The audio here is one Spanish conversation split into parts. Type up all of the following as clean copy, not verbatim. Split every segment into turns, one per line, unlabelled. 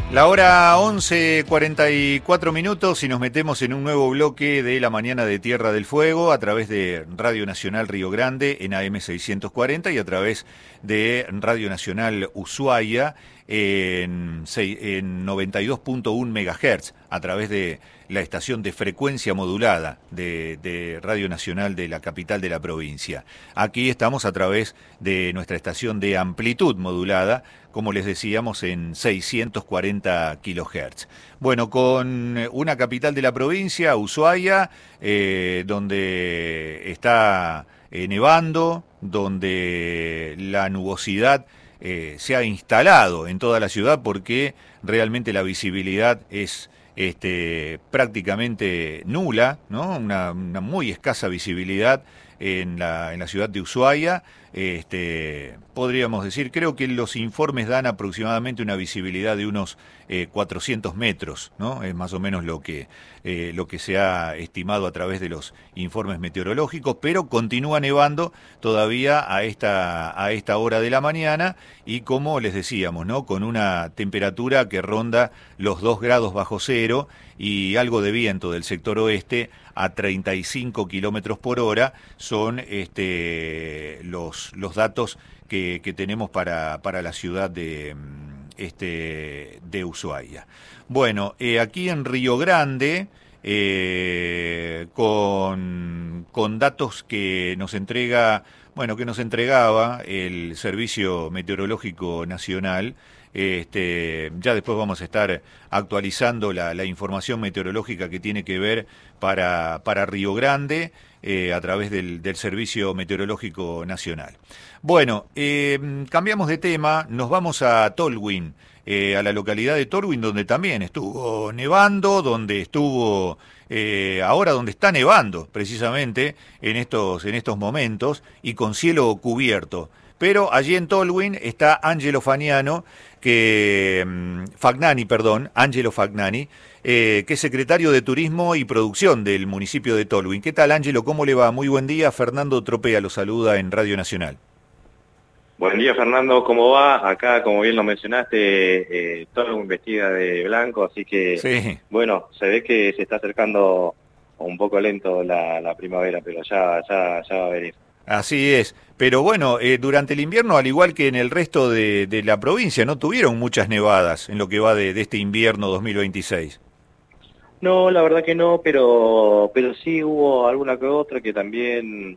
La hora 11:44 minutos y nos metemos en un nuevo bloque de la mañana de Tierra del Fuego a través de Radio Nacional Río Grande en AM 640 y a través de Radio Nacional Ushuaia en 92.1 MHz a través de la estación de frecuencia modulada de Radio Nacional de la capital de la provincia. Aquí estamos a través de nuestra estación de amplitud modulada, como les decíamos, en 640 kHz. Bueno, con una capital de la provincia, Ushuaia, donde está nevando, donde la nubosidad se ha instalado en toda la ciudad porque realmente la visibilidad es prácticamente nula, ¿no? Una muy escasa visibilidad en la ciudad de Ushuaia. Podríamos decir, creo que los informes dan aproximadamente una visibilidad de unos 400 metros, ¿no? Es más o menos lo que se ha estimado a través de los informes meteorológicos, pero continúa nevando todavía a esta hora de la mañana y, como les decíamos, ¿no? Con una temperatura que ronda los 2 grados bajo cero y algo de viento del sector oeste a 35 kilómetros por hora son los datos que tenemos para la ciudad de Ushuaia. Bueno, aquí en Río Grande, con datos que nos entregaba el Servicio Meteorológico Nacional. Ya después vamos a estar actualizando la información meteorológica que tiene que ver para Río Grande a través del Servicio Meteorológico Nacional. Bueno, cambiamos de tema, nos vamos a Tolwyn, a la localidad de Tolwyn, donde también estuvo nevando, donde estuvo ahora donde está nevando precisamente en estos momentos y con cielo cubierto. Pero allí en Tolwyn está Angelo Fagnani, Angelo Fagnani, que es secretario de Turismo y Producción del municipio de Tolwyn. ¿Qué tal, Angelo? ¿Cómo le va? Muy buen día. Fernando Tropea lo saluda en Radio Nacional.
Buen día, Fernando, ¿cómo va? Acá, como bien lo mencionaste, Tolwyn vestida de blanco, así que, sí. Bueno, se ve que se está acercando un poco lento la primavera, pero ya va a venir.
Así es, pero bueno, durante el invierno, al igual que en el resto de la provincia, no tuvieron muchas nevadas en lo que va de este invierno 2026.
No, la verdad que no, pero sí hubo alguna que otra que también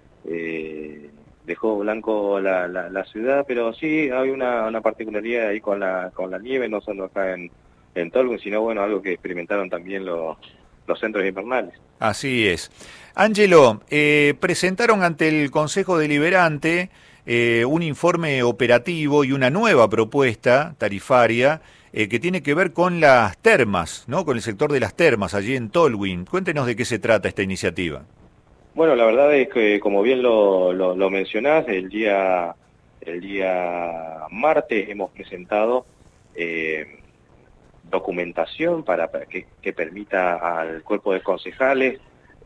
dejó blanco la ciudad, pero sí hay una particularidad ahí con la nieve, no solo acá en Tolwyn, sino bueno, algo que experimentaron también los centros invernales.
Así es. Angelo, presentaron ante el Consejo Deliberante un informe operativo y una nueva propuesta tarifaria que tiene que ver con las termas, ¿no? Con el sector de las termas allí en Tolwyn. Cuéntenos de qué se trata esta iniciativa.
Bueno, la verdad es que, como bien lo mencionás, el día martes hemos presentado documentación para que permita al cuerpo de concejales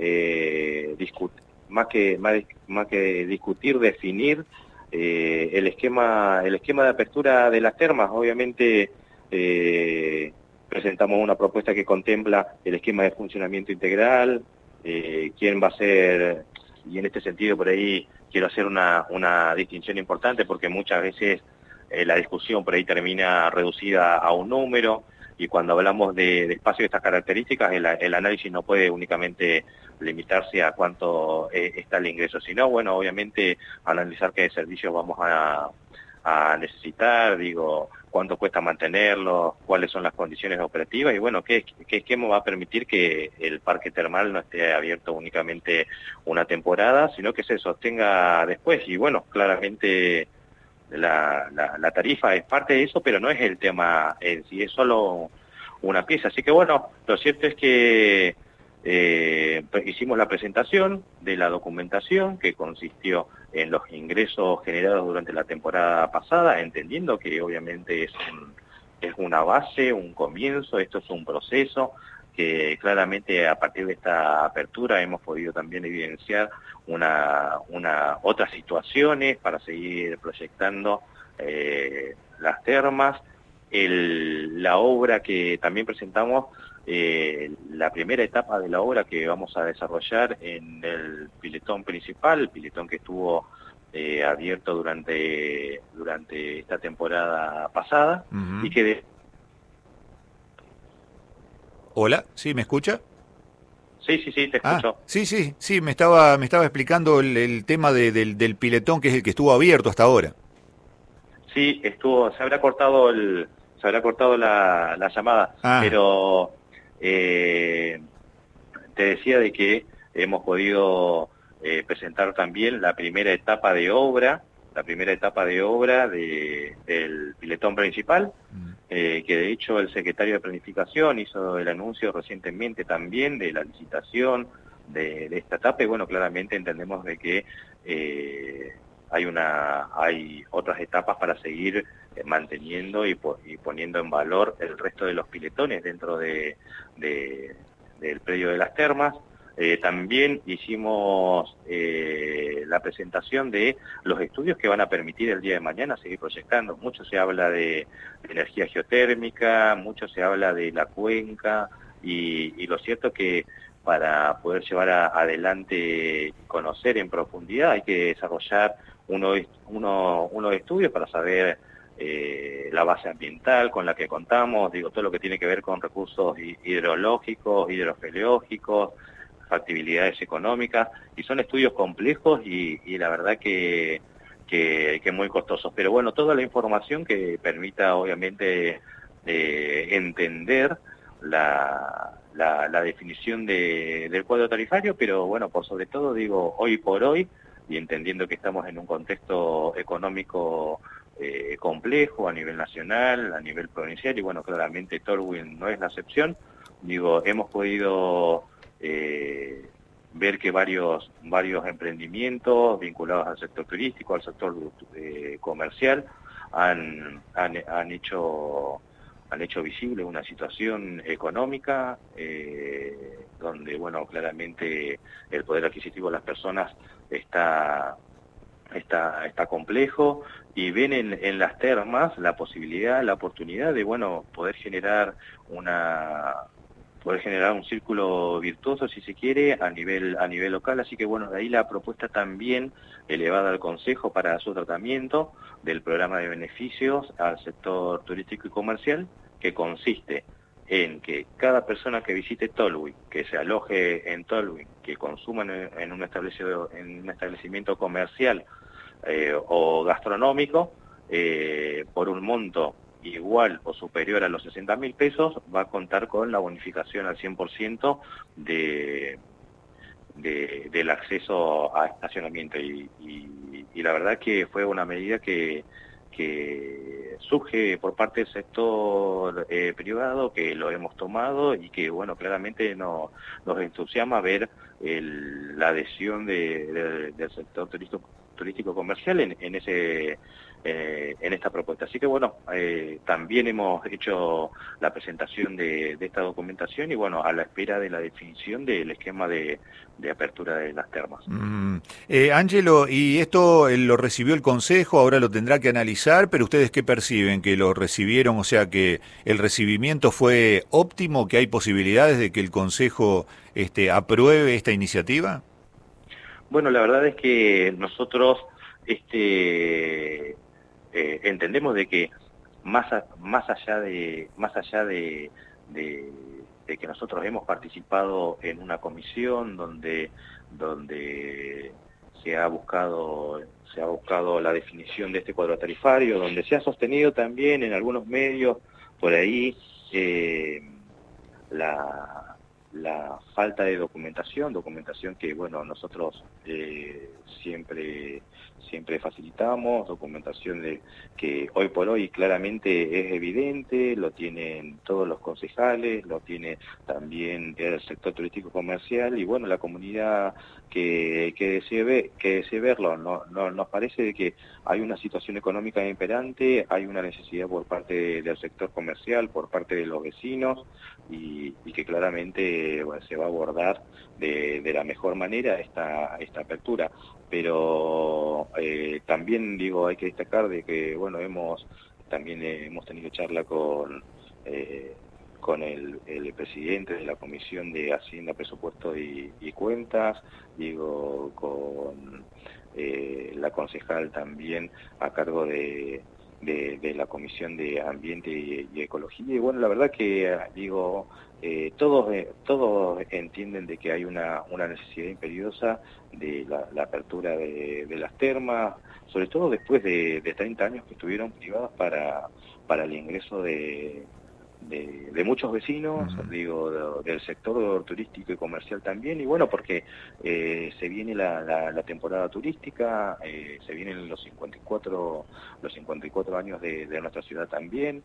más que discutir, definir el esquema de apertura de las termas. Obviamente presentamos una propuesta que contempla el esquema de funcionamiento integral, quién va a ser, y en este sentido por ahí quiero hacer una distinción importante, porque muchas veces la discusión por ahí termina reducida a un número, y cuando hablamos de espacios de estas características, el análisis no puede únicamente limitarse a cuánto está el ingreso, sino, bueno, obviamente analizar qué servicios vamos a necesitar, cuánto cuesta mantenerlo, cuáles son las condiciones operativas y, bueno, qué esquema va a permitir que el parque termal no esté abierto únicamente una temporada, sino que se sostenga después. Y, bueno, claramente la tarifa es parte de eso, pero no es el tema en sí, es solo una pieza. Así que, bueno, lo cierto es que hicimos la presentación de la documentación que consistió en los ingresos generados durante la temporada pasada, entendiendo que obviamente es una base, un comienzo, esto es un proceso que claramente a partir de esta apertura hemos podido también evidenciar otras situaciones para seguir proyectando las termas. La obra que también presentamos, la primera etapa de la obra que vamos a desarrollar en el piletón principal, el piletón que estuvo abierto durante esta temporada pasada, y que
Hola, ¿sí me escucha?
Sí, te escucho.
Sí, me estaba explicando el tema del piletón, que es el que estuvo abierto hasta ahora.
Sí, se habrá cortado la llamada, pero te decía de que hemos podido presentar también la primera etapa de obra, del piletón principal, que de hecho el secretario de Planificación hizo el anuncio recientemente también de la licitación de esta etapa, y bueno, claramente entendemos de que hay otras etapas para seguir manteniendo y poniendo en valor el resto de los piletones dentro del predio de las termas. También hicimos la presentación de los estudios que van a permitir el día de mañana seguir proyectando. Mucho se habla de energía geotérmica, mucho se habla de la cuenca, y lo cierto es que para poder llevar adelante y conocer en profundidad hay que desarrollar unos estudios para saber la base ambiental con la que contamos, todo lo que tiene que ver con recursos hidrológicos, hidrofeleógicos, factibilidades económicas, y son estudios complejos y la verdad que muy costosos. Pero bueno, toda la información que permita obviamente entender la definición del cuadro tarifario, pero bueno, por sobre todo hoy por hoy, y entendiendo que estamos en un contexto económico complejo a nivel nacional, a nivel provincial, y bueno, claramente Tolwyn no es la excepción. Hemos podido ver que varios emprendimientos vinculados al sector turístico, al sector comercial, han hecho visible una situación económica donde, bueno, claramente el poder adquisitivo de las personas está complejo, y ven en las termas la posibilidad, la oportunidad de, bueno, poder generar un círculo virtuoso, si se quiere, a nivel local. Así que bueno, de ahí la propuesta también elevada al Consejo para su tratamiento del programa de beneficios al sector turístico y comercial, que consiste en que cada persona que visite Tolwyn, que se aloje en Tolwyn, que consuma en un establecimiento comercial o gastronómico, por un monto igual o superior a los 60.000 pesos, va a contar con la bonificación al 100% del acceso a estacionamiento. Y la verdad que fue una medida que surge por parte del sector privado, que lo hemos tomado y que, bueno, claramente nos entusiasma ver la adhesión del sector turístico comercial en esta propuesta. Así que bueno, también hemos hecho la presentación de esta documentación y bueno, a la espera de la definición del esquema de apertura de las termas.
Ángelo, ¿y esto lo recibió el Consejo? Ahora lo tendrá que analizar, pero ¿ustedes qué perciben? ¿Que lo recibieron? O sea, ¿que el recibimiento fue óptimo? ¿Que hay posibilidades de que el Consejo apruebe esta iniciativa?
Bueno, la verdad es que nosotros entendemos de que más allá de que nosotros hemos participado en una comisión donde se ha buscado la definición de este cuadro tarifario, donde se ha sostenido también en algunos medios por ahí la falta de documentación que, bueno, nosotros siempre facilitamos, documentación que hoy por hoy claramente es evidente, lo tienen todos los concejales, lo tiene también el sector turístico comercial, y bueno, la comunidad que desee verlo. Nos parece de que hay una situación económica imperante, hay una necesidad por parte del sector comercial, por parte de los vecinos, y que claramente, bueno, se va a abordar de la mejor manera esta apertura. Pero también hay que destacar de que, bueno, hemos también hemos tenido charla con el presidente de la Comisión de Hacienda, Presupuesto y Cuentas, digo, con la concejal también a cargo de la Comisión de Ambiente y Ecología. Y bueno, la verdad que, digo, todos entienden de que hay una necesidad imperiosa de la apertura de las termas, sobre todo después de 30 años que estuvieron privadas para el ingreso de muchos vecinos, digo, del sector turístico y comercial también, y bueno, porque se viene la temporada turística, se vienen los 54 años de nuestra ciudad también,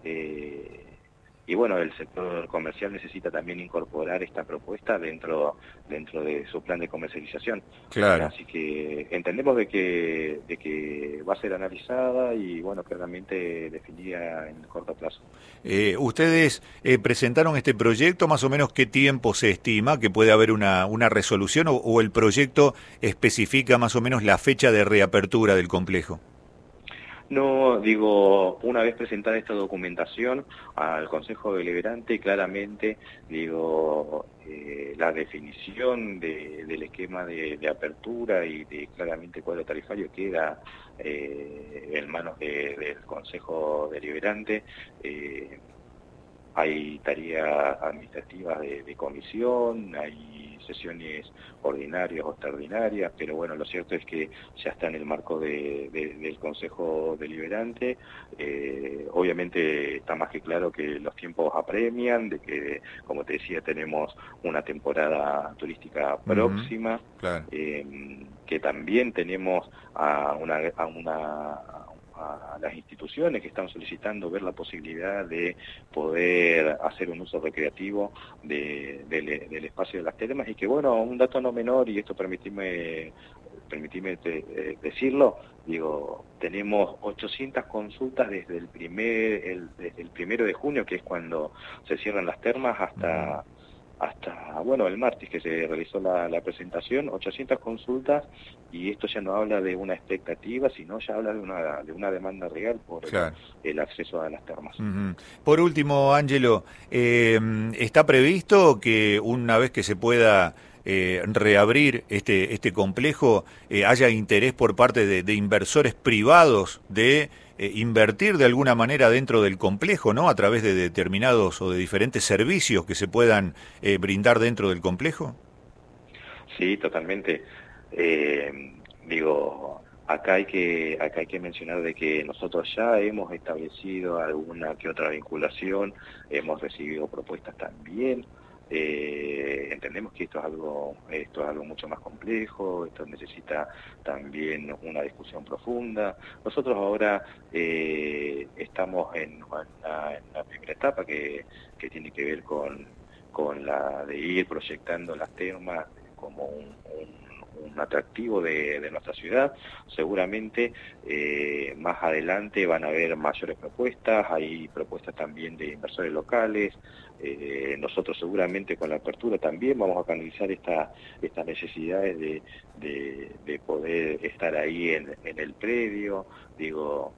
y bueno, el sector comercial necesita también incorporar esta propuesta dentro de su plan de comercialización.
Claro.
Así que entendemos de que va a ser analizada y bueno, claramente definida en el corto plazo.
Ustedes presentaron este proyecto, más o menos ¿qué tiempo se estima que puede haber una resolución o el proyecto especifica más o menos la fecha de reapertura del complejo?
No, digo, una vez presentada esta documentación al Consejo Deliberante, claramente, digo, la definición del esquema de apertura y de claramente cuadro tarifario queda en manos del Consejo Deliberante. Hay tareas administrativas de comisión, hay sesiones ordinarias o extraordinarias, pero bueno, lo cierto es que ya está en el marco del Consejo Deliberante. Obviamente está más que claro que los tiempos apremian, de que, como te decía, tenemos una temporada turística próxima,
claro.
Que también tenemos a las instituciones que están solicitando ver la posibilidad de poder hacer un uso recreativo del espacio de las termas, y que bueno, un dato no menor, y esto permitime decirlo, digo, tenemos 800 consultas desde el 1 de junio, que es cuando se cierran las termas, hasta bueno, el martes que se realizó la presentación, 800 consultas, y esto ya no habla de una expectativa, sino ya habla de una demanda real por el acceso a las termas.
Por último, Ángelo, ¿está previsto que una vez que se pueda reabrir este complejo, haya interés por parte de inversores privados de invertir de alguna manera dentro del complejo, ¿no? A través de determinados o de diferentes servicios que se puedan brindar dentro del complejo?
Sí, totalmente. Digo, acá hay que mencionar de que nosotros ya hemos establecido alguna que otra vinculación, hemos recibido propuestas también. Entendemos que esto es algo mucho más complejo, esto necesita también una discusión profunda. Nosotros ahora estamos en la primera etapa que tiene que ver con la de ir proyectando las termas como un atractivo de nuestra ciudad. Seguramente más adelante van a haber mayores propuestas, hay propuestas también de inversores locales. Nosotros seguramente con la apertura también vamos a canalizar estas necesidades de poder estar ahí en el predio. Digo,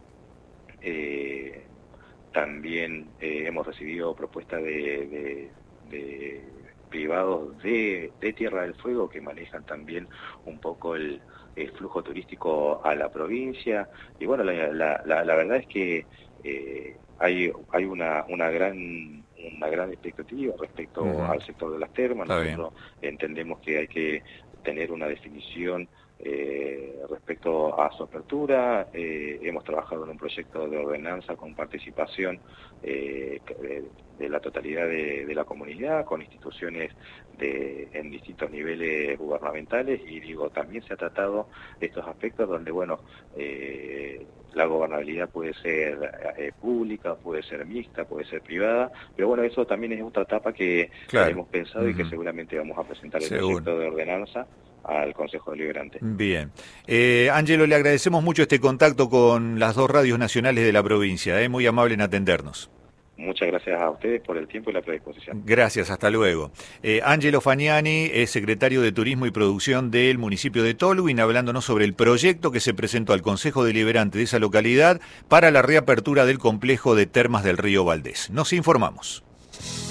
también hemos recibido propuestas de privados de Tierra del Fuego que manejan también un poco el flujo turístico a la provincia, y bueno, la verdad es que hay una gran expectativa respecto al sector de las termas. Nosotros entendemos que hay que tener una definición respecto a su apertura. Hemos trabajado en un proyecto de ordenanza con participación de la totalidad de la comunidad, con instituciones en distintos niveles gubernamentales, y digo, también se ha tratado estos aspectos donde, bueno, la gobernabilidad puede ser pública, puede ser mixta, puede ser privada, pero bueno, eso también es otra etapa que hemos pensado y que seguramente vamos a presentar el proyecto de ordenanza al Consejo Deliberante.
Bien. Ángelo, le agradecemos mucho este contacto con las dos radios nacionales de la provincia, muy amable en atendernos.
Muchas gracias a ustedes por el tiempo y la predisposición.
Gracias, hasta luego. Angelo Fagnani es secretario de Turismo y Producción del municipio de Tolwyn, hablándonos sobre el proyecto que se presentó al Consejo Deliberante de esa localidad para la reapertura del complejo de termas del río Valdés. Nos informamos.